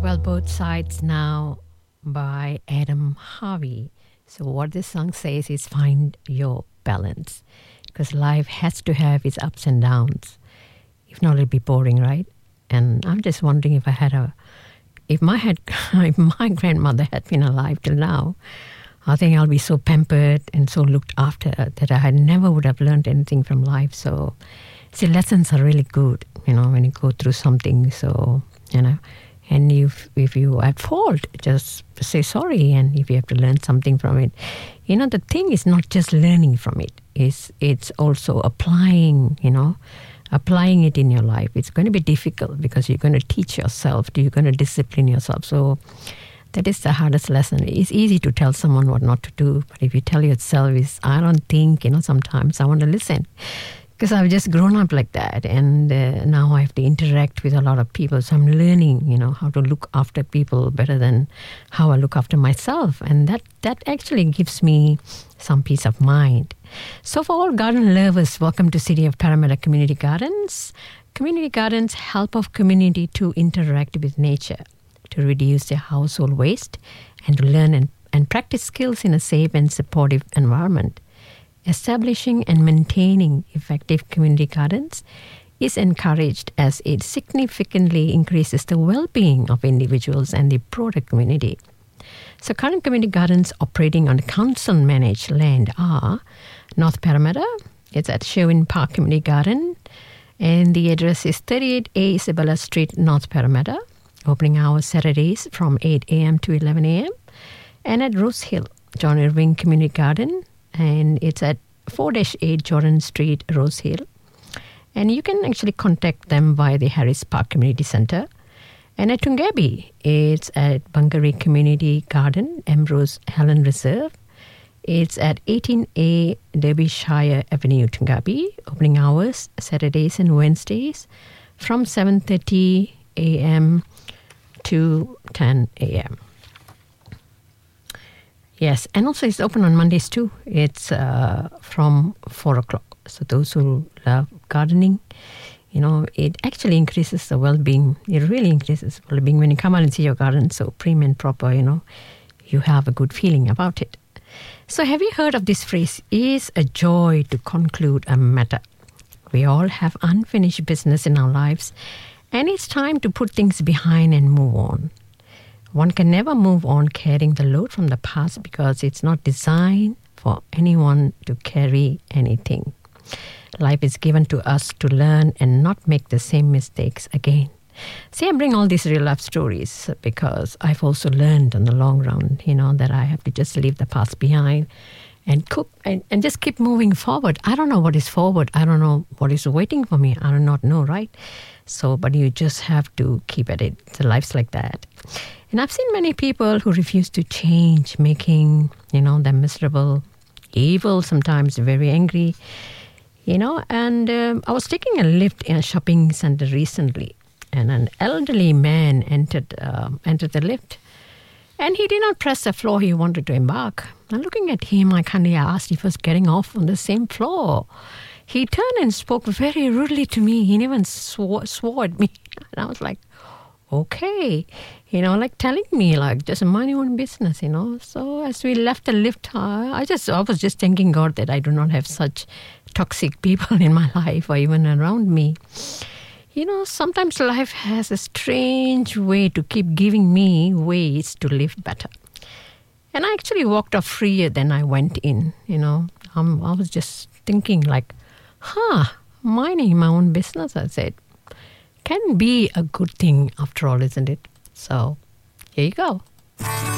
Well, Both Sides Now by Adam Harvey. So what this song says is find your balance, because life has to have its ups and downs. If not, it'll be boring, right? And I'm just wondering if if my grandmother had been alive till now, I think I'll be so pampered and so looked after that I never would have learned anything from life. So, see, lessons are really good, when you go through something. So, and if you are at fault, just say sorry. And if you have to learn something from it, the thing is not just learning from it. It's also applying it in your life. It's going to be difficult because you're going to teach yourself, you're going to discipline yourself. So that is the hardest lesson. It's easy to tell someone what not to do, but if you tell yourself, I don't think, sometimes I want to listen. Because I've just grown up like that, and now I have to interact with a lot of people. So I'm learning, how to look after people better than how I look after myself. And that actually gives me some peace of mind. So for all garden lovers, welcome to City of Parramatta Community Gardens. Community gardens help of community to interact with nature, to reduce their household waste, and to learn and practice skills in a safe and supportive environment. Establishing and maintaining effective community gardens is encouraged as it significantly increases the well-being of individuals and the broader community. So current community gardens operating on council-managed land are North Parramatta, it's at Sherwin Park Community Garden, and the address is 38A Isabella Street, North Parramatta, opening hours Saturdays from 8 a.m. to 11 a.m., and at Rose Hill, John Irving Community Garden, and it's at 4-8 Jordan Street, Rose Hill. And you can actually contact them via the Harris Park Community Centre. And at Tungabi, it's at Bungaree Community Garden, Ambrose Helen Reserve. It's at 18A Derbyshire Avenue, Tungabi, opening hours Saturdays and Wednesdays from 7:30 a.m. to 10 a.m. Yes, and also it's open on Mondays too. It's from 4 o'clock. So those who love gardening, it actually increases the well-being. It really increases well-being when you come out and see your garden so prim and proper, you have a good feeling about it. So have you heard of this phrase, "It's a joy to conclude a matter"? We all have unfinished business in our lives, and it's time to put things behind and move on. One can never move on carrying the load from the past because it's not designed for anyone to carry anything. Life is given to us to learn and not make the same mistakes again. See, I bring all these real life stories because I've also learned in the long run, that I have to just leave the past behind and just keep moving forward. I don't know what is forward. I don't know what is waiting for me. I do not know, right? So, but you just have to keep at it. The life's like that. And I've seen many people who refuse to change, making, them miserable, evil, sometimes very angry, And I was taking a lift in a shopping center recently, and an elderly man entered the lift, and he did not press the floor he wanted to embark. And looking at him, I kindly asked if he was getting off on the same floor. He turned and spoke very rudely to me. He even swore at me. And I was like, okay, like telling me, like, just mind your own business, So as we left the lift, I was just thanking God that I do not have such toxic people in my life or even around me. Sometimes life has a strange way to keep giving me ways to live better. And I actually walked off freer than I went in, I was just thinking like, minding my own business, I said, can be a good thing after all, isn't it? So, here you go.